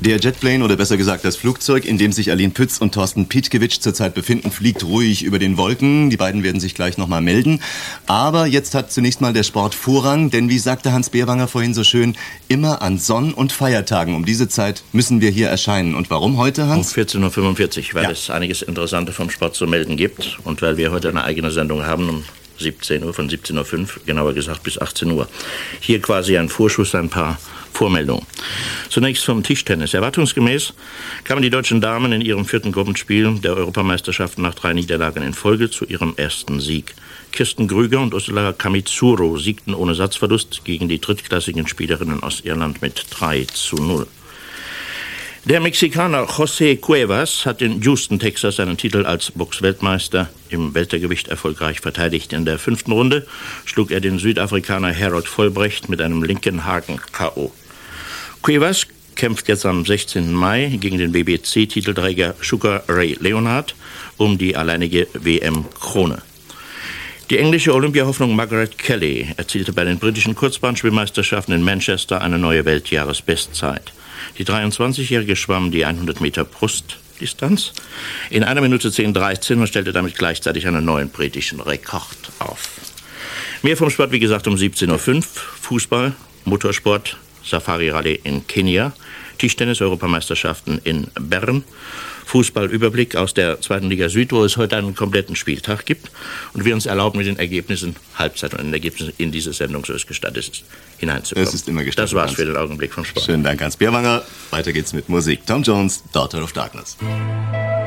Der Jetplane, oder besser gesagt das Flugzeug, in dem sich Aline Pütz und Thorsten Pietkiewicz zurzeit befinden, fliegt ruhig über den Wolken. Die beiden werden sich gleich nochmal melden. Aber jetzt hat zunächst mal der Sport Vorrang, denn wie sagte Hans Beerwanger vorhin so schön, immer an Sonn- und Feiertagen um diese Zeit müssen wir hier erscheinen. Und warum heute, Hans? Um 14.45 Uhr, weil es einiges Interessantes vom Sport zu melden gibt und weil wir heute eine eigene Sendung haben um 17 Uhr, von 17.05 Uhr, genauer gesagt bis 18 Uhr. Hier quasi ein Vorschuss, ein paar Vormeldungen. Zunächst vom Tischtennis. Erwartungsgemäß kamen die deutschen Damen in ihrem 4. Gruppenspiel der Europameisterschaften nach 3 Niederlagen in Folge zu ihrem ersten Sieg. Kirsten Grüger und Ursula Kamitsuro siegten ohne Satzverlust gegen die drittklassigen Spielerinnen aus Irland mit 3:0. Der Mexikaner José Cuevas hat in Houston, Texas, seinen Titel als Boxweltmeister im Weltergewicht erfolgreich verteidigt. In der 5. Runde schlug er den Südafrikaner Harold Vollbrecht mit einem linken Haken K.O. Cuevas kämpft jetzt am 16. Mai gegen den BBC-Titelträger Sugar Ray Leonard um die alleinige WM-Krone. Die englische Olympiahoffnung Margaret Kelly erzielte bei den britischen Kurzbahnschwimmmeisterschaften in Manchester eine neue Weltjahresbestzeit. Die 23-Jährige schwamm die 100 Meter Brustdistanz in 1 Minute 10:13 und stellte damit gleichzeitig einen neuen britischen Rekord auf. Mehr vom Sport, wie gesagt, um 17.05 Uhr. Fußball, Motorsport, Safari-Rallye in Kenia, Tischtennis-Europameisterschaften in Bern, Fußballüberblick aus der 2. Liga Süd, wo es heute einen kompletten Spieltag gibt und wir uns erlauben, mit den Ergebnissen, Halbzeit und den Ergebnissen in diese Sendung, so es gestattet ist, hineinzukommen. Es ist immer gestattet. Das war's für den Augenblick vom Sport. Schönen Dank, Hans Beerwanger. Weiter geht's mit Musik. Tom Jones, Daughter of Darkness.